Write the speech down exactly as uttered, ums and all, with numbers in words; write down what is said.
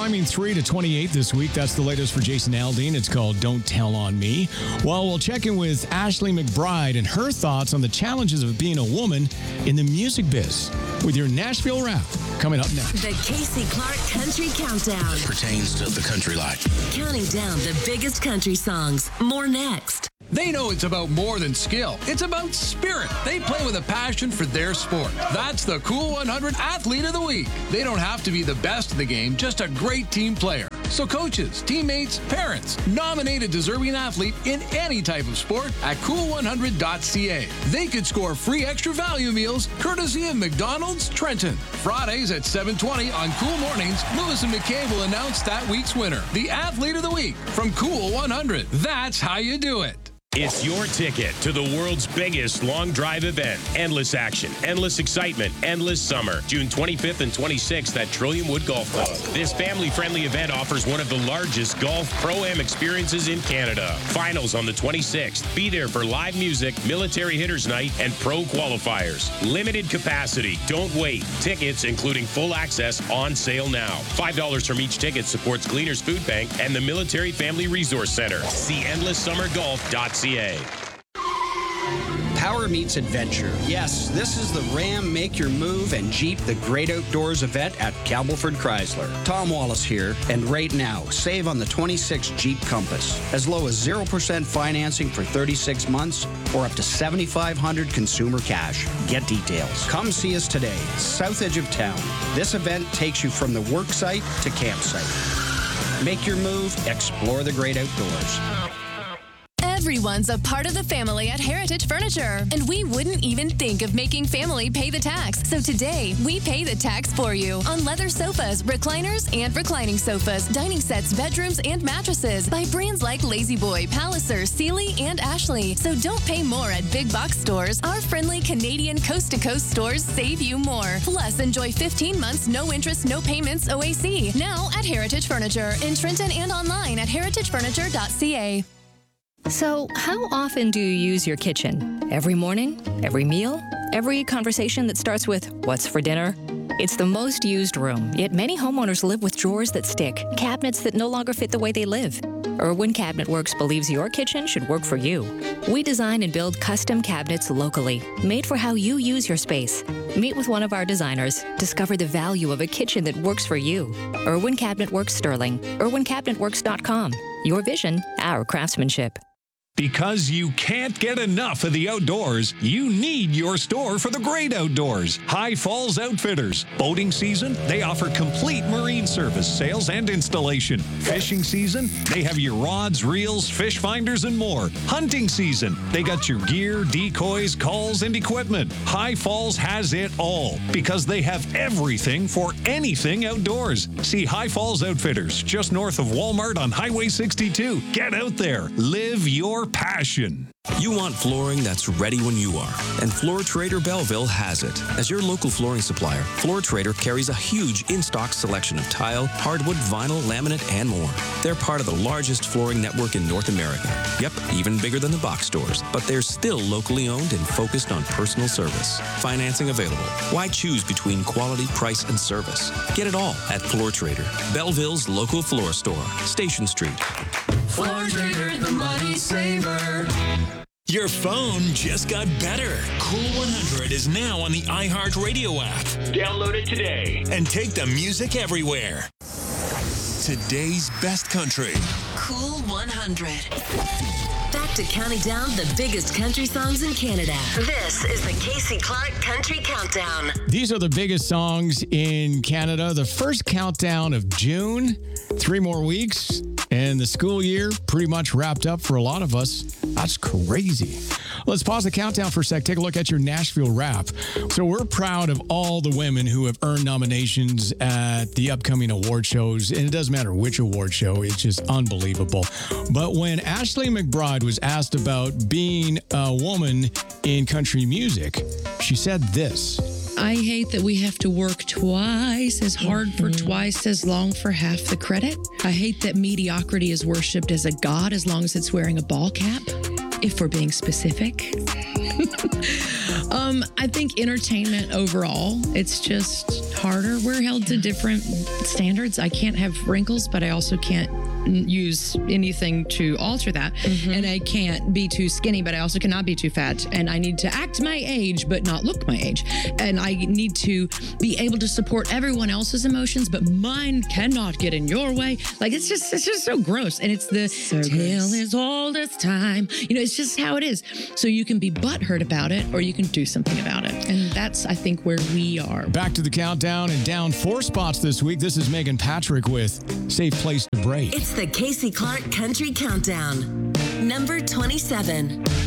climbing three to twenty-eight this week. That's the latest for Jason Aldean. It's called Don't Tell on Me. Well, we'll check in with Ashley McBryde and her thoughts on the challenges of being a woman in the music biz with your Nashville Wrap coming up next. The Casey Clark Country Countdown. It pertains to the country life. Counting down the biggest country songs. More next. They know it's about more than skill. It's about spirit. They play with a passion for their sport. That's the Cool one hundred Athlete of the Week. They don't have to be the best of the game, just a great team player. So coaches, teammates, parents, nominate a deserving athlete in any type of sport at cool one hundred dot c a. They could score free extra value meals courtesy of McDonald's Trenton. Fridays at seven twenty on Cool Mornings, Lewis and McKay will announce that week's winner, the Athlete of the Week from Cool one hundred. That's how you do it. It's your ticket to the world's biggest long drive event. Endless action, endless excitement, endless summer. June twenty-fifth and twenty-sixth at Trillium Wood Golf Club. This family-friendly event offers one of the largest golf pro-am experiences in Canada. Finals on the twenty-sixth. Be there for live music, military hitters night, and pro qualifiers. Limited capacity. Don't wait. Tickets, including full access, on sale now. five dollars from each ticket supports Gleaners Food Bank and the Military Family Resource Center. See endless summer golf dot c a. Power meets adventure. Yes, this is the Ram Make Your Move and Jeep The Great Outdoors event at Campbellford Chrysler. Tom Wallace here, and right now, save on the twenty-six Jeep Compass. As low as zero percent financing for thirty-six months or up to seven thousand five hundred dollars consumer cash. Get details. Come see us today, south edge of town. This event takes you from the work site to campsite. Make your move, explore the great outdoors. Everyone's a part of the family at Heritage Furniture, and we wouldn't even think of making family pay the tax. So today, we pay the tax for you on leather sofas, recliners, and reclining sofas, dining sets, bedrooms, and mattresses by brands like La-Z-Boy, Palliser, Sealy, and Ashley. So don't pay more at big box stores. Our friendly Canadian coast-to-coast stores save you more. Plus, enjoy fifteen months, no interest, no payments O A C. Now at Heritage Furniture in Trenton and online at heritage furniture dot c a. So, how often do you use your kitchen? Every morning? Every meal? Every conversation that starts with, "What's for dinner?" It's the most used room, yet many homeowners live with drawers that stick, cabinets that no longer fit the way they live. Irwin Cabinet Works believes your kitchen should work for you. We design and build custom cabinets locally, made for how you use your space. Meet with one of our designers. Discover the value of a kitchen that works for you. Irwin Cabinet Works Sterling. irwin cabinet works dot com. Your vision, our craftsmanship. Because you can't get enough of the outdoors, you need your store for the great outdoors. High Falls Outfitters. Boating season, they offer complete marine service, sales, and installation. Fishing season, they have your rods, reels, fish finders, and more. Hunting season, they got your gear, decoys, calls, and equipment. High Falls has it all because they have everything for anything outdoors. See High Falls Outfitters, just north of Walmart on Highway sixty-two. Get out there. Live your passion. You want flooring that's ready when you are, and Floor Trader Belleville has it. As your local flooring supplier, Floor Trader carries a huge in-stock selection of tile, hardwood, vinyl, laminate, and more. They're part of the largest flooring network in North America. Yep, even bigger than the box stores, but they're still locally owned and focused on personal service. Financing available. Why choose between quality, price, and service? Get it all at Floor Trader, Belleville's local floor store, Station Street. Floor Trader, the money saver. Your phone just got better. Cool one hundred is now on the iHeartRadio app. Download it today and take the music everywhere. Today's best country. Cool one hundred. Back to counting down the biggest country songs in Canada. This is the Casey Clark Country Countdown. These are the biggest songs in Canada. The first countdown of June. Three more weeks. And the school year pretty much wrapped up for a lot of us. That's crazy. Let's pause the countdown for a sec. Take a look at your Nashville Wrap. So we're proud of all the women who have earned nominations at the upcoming award shows. And it doesn't matter which award show. It's just unbelievable. But when Ashley McBryde was asked about being a woman in country music, she said this. I hate that we have to work twice as hard mm-hmm. for twice as long for half the credit. I hate that mediocrity is worshipped as a god as long as it's wearing a ball cap, if we're being specific. Um, I think entertainment overall, it's just harder. We're held to different standards. I can't have wrinkles, but I also can't use anything to alter that. Mm-hmm. And I can't be too skinny, but I also cannot be too fat. And I need to act my age, but not look my age. And I need to be able to support everyone else's emotions, but mine cannot get in your way. Like, it's just, it's just so gross. And it's the so tale is all this time. You know, it's just how it is. So you can be butthurt about it, or you can do something about it. And that's, I think, where we are. Back to the countdown and down four spots this week. This is Megan Patrick with Safe Place to Break. It's the Casey Clark Country Countdown. Number twenty-seven.